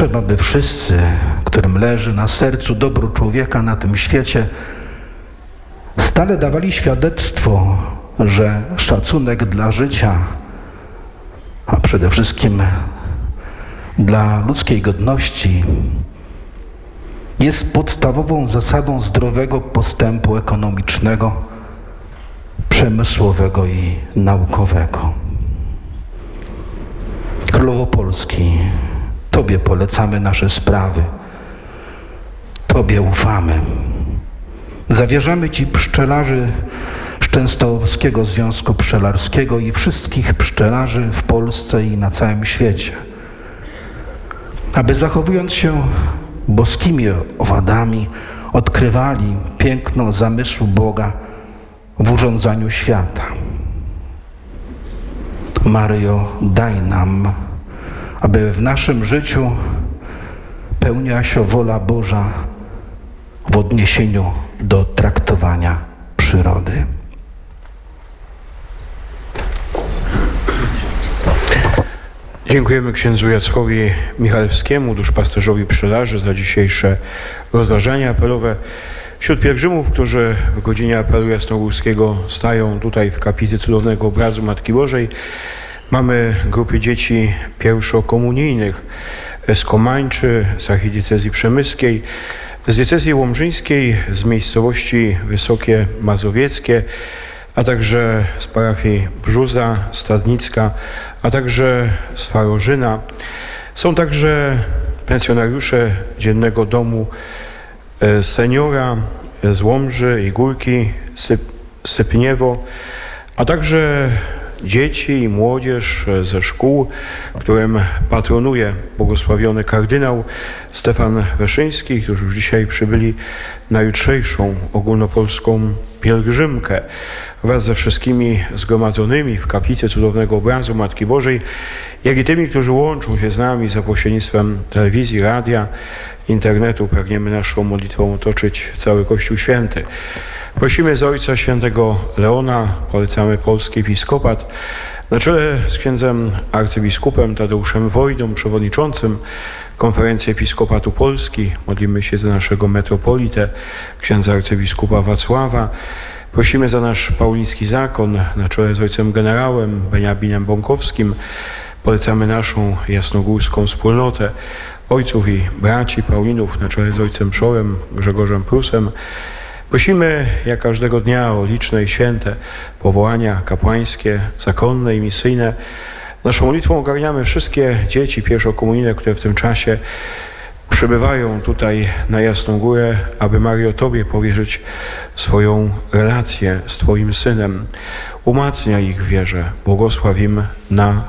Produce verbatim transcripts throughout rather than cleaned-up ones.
Trzeba by wszyscy, którym leży na sercu dobro człowieka na tym świecie, stale dawali świadectwo, że szacunek dla życia, a przede wszystkim dla ludzkiej godności, jest podstawową zasadą zdrowego postępu ekonomicznego, przemysłowego i naukowego. Królowo Polski, Tobie polecamy nasze sprawy. Tobie ufamy. Zawierzamy Ci pszczelarzy z Częstochowskiego Związku Pszczelarskiego i wszystkich pszczelarzy w Polsce i na całym świecie, aby zachowując się boskimi owadami, odkrywali piękno zamysłu Boga w urządzaniu świata. Maryjo, daj nam, aby w naszym życiu pełniła się wola Boża w odniesieniu do traktowania przyrody. Dziękujemy księdzu Jackowi Michalewskiemu, duszpasterzowi pszczelarzy, za dzisiejsze rozważania apelowe. Wśród pielgrzymów, którzy w godzinie apelu jasnogórskiego stają tutaj w kaplicy cudownego obrazu Matki Bożej, mamy grupy dzieci pierwszokomunijnych z Komańczy, z archidiecezji przemyskiej, z diecezji łomżyńskiej, z miejscowości Wysokie Mazowieckie, a także z parafii Brzuza, Stadnicka, a także z Farożyna. Są także pensjonariusze Dziennego Domu Seniora z Łomży i Górki, Sypniewo, a także dzieci i młodzież ze szkół, którym patronuje błogosławiony kardynał Stefan Wyszyński, którzy już dzisiaj przybyli na jutrzejszą ogólnopolską pielgrzymkę. Wraz ze wszystkimi zgromadzonymi w kaplicy cudownego obrazu Matki Bożej, jak i tymi, którzy łączą się z nami za pośrednictwem telewizji, radia, internetu, pragniemy naszą modlitwą otoczyć cały Kościół Święty. Prosimy za Ojca Świętego Leona, polecamy polski episkopat, na czele z księdzem arcybiskupem Tadeuszem Wojdą, przewodniczącym Konferencji Episkopatu Polski. Modlimy się za naszego metropolitę, księdza arcybiskupa Wacława. Prosimy za nasz pauliński zakon, na czele z ojcem generałem Beniaminem Bąkowskim. Polecamy naszą jasnogórską wspólnotę, ojców i braci Paulinów, na czele z ojcem Przorem, Grzegorzem Prusem. Prosimy jak każdego dnia o liczne i święte powołania kapłańskie, zakonne i misyjne. Naszą modlitwą ogarniamy wszystkie dzieci pierwszokomunijne, które w tym czasie przybywają tutaj na Jasną Górę, aby Mario Tobie powierzyć swoją relację z Twoim Synem. Umacniaj ich w wierze, błogosław im na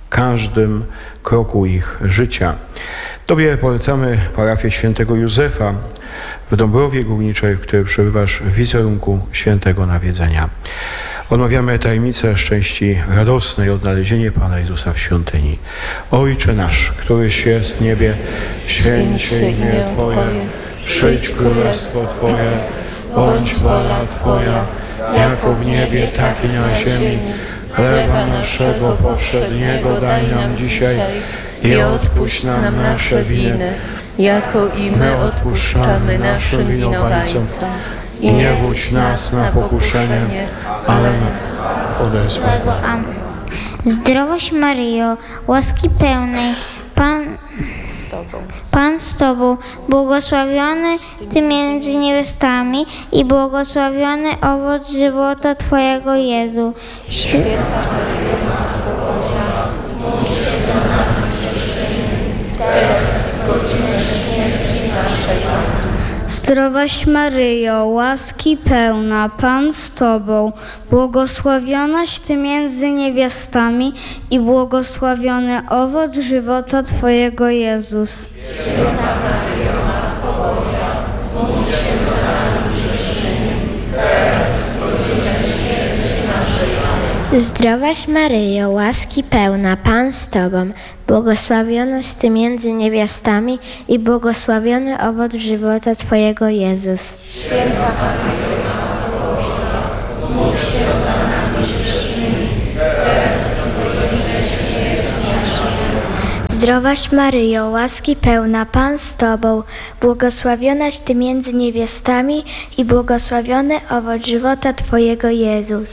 każdym kroku ich życia. Tobie polecamy parafię świętego Józefa w Dąbrowie Górniczej, w której przebywasz w wizerunku świętego nawiedzenia. Odmawiamy tajemnicę szczęści radosnej, odnalezienie Pana Jezusa w świątyni. Ojcze nasz, któryś jest w niebie, święć się imię Twoje, przyjdź królestwo Twoje, bądź wola Twoja, jako w niebie, tak i na ziemi. Chleba naszego powszedniego daj nam dzisiaj i odpuść nam nasze winy, jako i my odpuszczamy naszym winowajcom. I nie wódź nas na pokuszenie, ale ode złego. Zdrowaś Maryjo, łaski pełnej, Pan z Tobą, Pan z Tobą, błogosławiony Ty między niewiastami i błogosławiony owoc żywota Twojego Jezu. Święta Maryjo, Matko Boża, módl się za nami grzesznymi, teraz w godzinę śmierci naszej. Zdrowaś Maryjo, łaski pełna, Pan z Tobą, błogosławionaś Ty między niewiastami i błogosławiony owoc żywota Twojego Jezus. Święta Maryjo, Matko Boża, módl się za nami grzesznymi, teraz w godzinę śmierci naszej. Zdrowaś Maryjo, łaski pełna, Pan z Tobą, błogosławionaś Ty między niewiastami i błogosławiony owoc żywota Twojego Jezus. Święta Maryjo, Matko Boża, módl się za nami grzesznymi, teraz w godzinę śmierci naszej. Zdrowaś Maryjo, łaski pełna, Pan z Tobą, błogosławionaś Ty między niewiastami i błogosławiony owoc żywota Twojego, Jezus.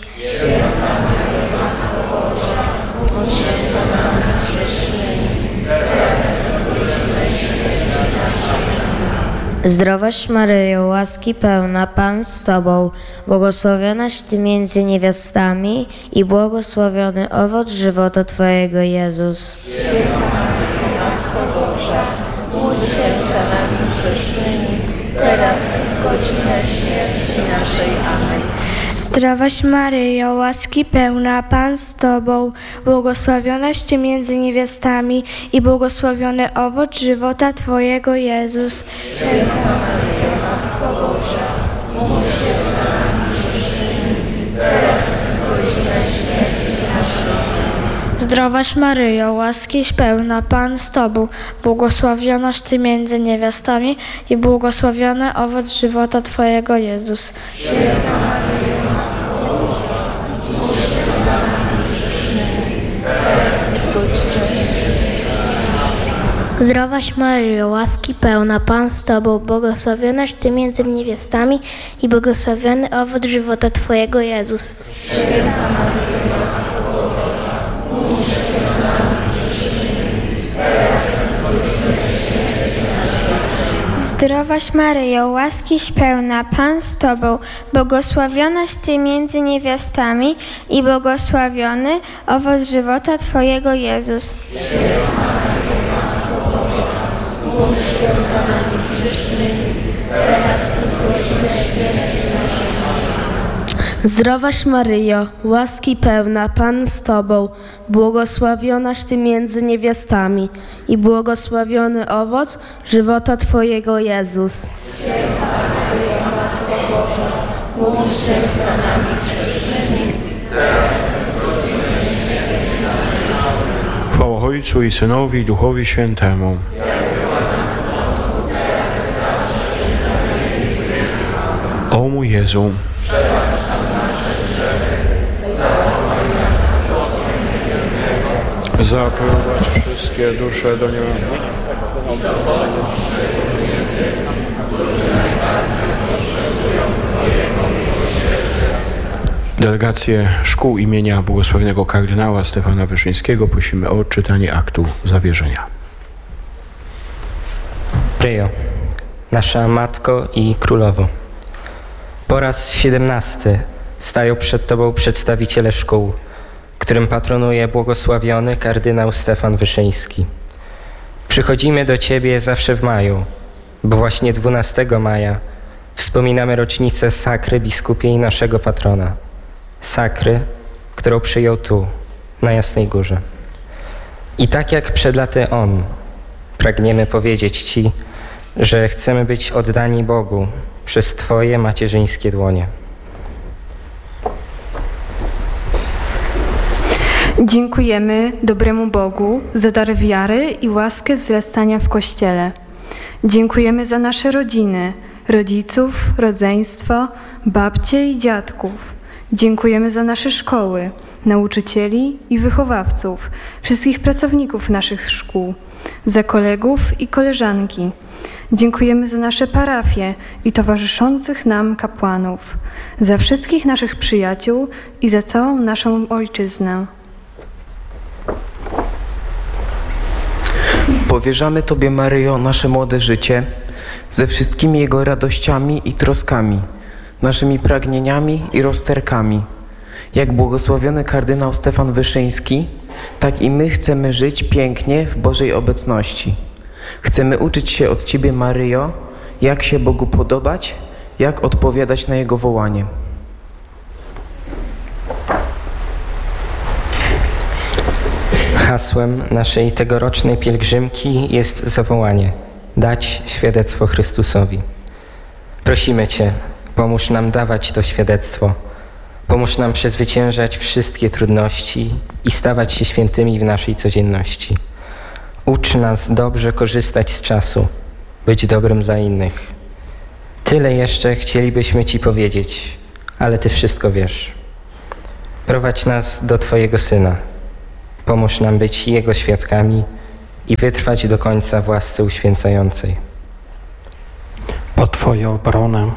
Zdrowaś Maryjo, łaski pełna, Pan z Tobą, błogosławionaś Ty między niewiastami i błogosławiony owoc żywota Twojego, Jezus. Święta Maryjo, Matko Boża, módl się za nami grzesznymi, teraz i w godzinę śmierci naszej. Amen. Zdrowaś Maryjo, łaski pełna, Pan z Tobą, błogosławionaś Ty między niewiastami i błogosławiony owoc żywota Twojego, Jezus. Święta Maryjo, Matko Boża, módl się za nami grzesznymi, teraz i w godzinę śmierci naszej. Zdrowaś Maryjo, łaski pełna, Pan z Tobą, błogosławionaś Ty między niewiastami i błogosławiony owoc żywota Twojego, Jezus. Święta Maryjo, Matko Boża, módl się za nami grzesznymi, teraz i w godzinę śmierci naszej. Zdrowaś Maryjo, łaski pełna, Pan z Tobą, błogosławionaś Ty między niewiastami i błogosławiony owoc żywota Twojego, Jezus. Święta Maryjo, Matko Boża, módl się za nami grzesznymi, teraz i w godzinę śmierci naszej. Zdrowaś Maryjo, łaskiś pełna, Pan z Tobą, błogosławionaś Ty między niewiastami i błogosławiony owoc żywota Twojego, Jezus. Święta Maryjo, Matko Boża, módl się za nami grzesznymi, teraz i w godzinę śmierci naszej. Zdrowaś Maryjo, łaski pełna, Pan z Tobą, błogosławionaś Ty między niewiastami i błogosławiony owoc żywota Twojego, Jezus. Święta Maryjo, Matko Boża, módl się za nami grzesznymi, teraz i w godzinę śmierci naszej. Chwała Ojcu i Synowi i Duchowi Świętemu. O mój Jezu, zaprowadź wszystkie dusze do nieba. Delegację szkół imienia błogosławionego kardynała Stefana Wyszyńskiego prosimy o odczytanie aktu zawierzenia. Maryjo, nasza Matko i Królowo, po raz siedemnasty stają przed Tobą przedstawiciele szkół, którym patronuje błogosławiony kardynał Stefan Wyszyński. Przychodzimy do Ciebie zawsze w maju, bo właśnie dwunastego maja wspominamy rocznicę sakry biskupiej naszego patrona. Sakry, którą przyjął tu, na Jasnej Górze. I tak jak przed laty On, pragniemy powiedzieć Ci, że chcemy być oddani Bogu przez Twoje macierzyńskie dłonie. Dziękujemy dobremu Bogu za dar wiary i łaskę wzrastania w Kościele. Dziękujemy za nasze rodziny, rodziców, rodzeństwo, babcie i dziadków. Dziękujemy za nasze szkoły, nauczycieli i wychowawców, wszystkich pracowników naszych szkół, za kolegów i koleżanki. Dziękujemy za nasze parafie i towarzyszących nam kapłanów, za wszystkich naszych przyjaciół i za całą naszą ojczyznę. Powierzamy Tobie, Maryjo, nasze młode życie ze wszystkimi jego radościami i troskami, naszymi pragnieniami i rozterkami. Jak błogosławiony kardynał Stefan Wyszyński, tak i my chcemy żyć pięknie w Bożej obecności. Chcemy uczyć się od Ciebie, Maryjo, jak się Bogu podobać, jak odpowiadać na Jego wołanie. Hasłem naszej tegorocznej pielgrzymki jest zawołanie: dać świadectwo Chrystusowi. Prosimy Cię, pomóż nam dawać to świadectwo. Pomóż nam przezwyciężać wszystkie trudności i stawać się świętymi w naszej codzienności. Ucz nas dobrze korzystać z czasu, być dobrym dla innych. Tyle jeszcze chcielibyśmy Ci powiedzieć, ale Ty wszystko wiesz. Prowadź nas do Twojego Syna. Pomóż nam być Jego świadkami i wytrwać do końca w łasce uświęcającej. Po Twoją obronę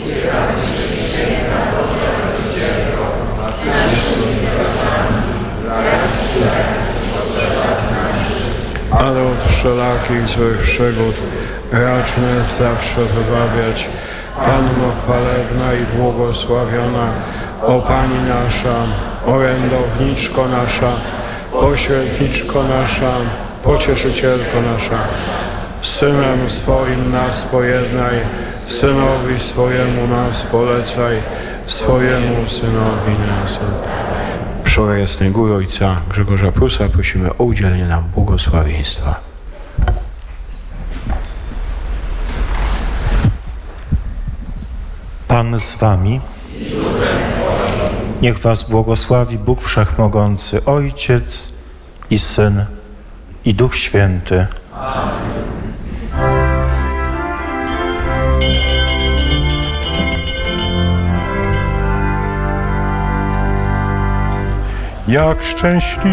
ale od wszelakich złych przygód racz nas zawsze wybawiać. Panno chwalebna i błogosławiona, o Pani nasza, orędowniczko nasza, pośredniczko nasza, pocieszycielko nasza, z Synem swoim nas pojednaj, Synowi swojemu nas polecaj, swojemu Synowi nas. Przy Jasnej Góry Ojca Grzegorza Prusa prosimy o udzielenie nam błogosławieństwa. Pan z wami. Niech was błogosławi Bóg Wszechmogący, Ojciec i Syn i Duch Święty. Jak szczęśliwy